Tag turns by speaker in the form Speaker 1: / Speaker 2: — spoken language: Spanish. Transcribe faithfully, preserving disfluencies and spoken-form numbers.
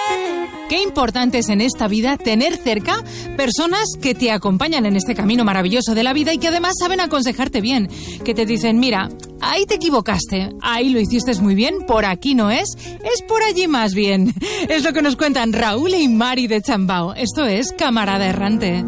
Speaker 1: Qué importante es en esta vida tener cerca personas que te acompañan en este camino maravilloso de la vida y que además saben aconsejarte bien, que te dicen, mira, ahí te equivocaste, ahí lo hiciste muy bien, por aquí no es, es por allí más bien. Es lo que nos cuentan Raúl y Mari de Chambao. Esto es Camarada Errante.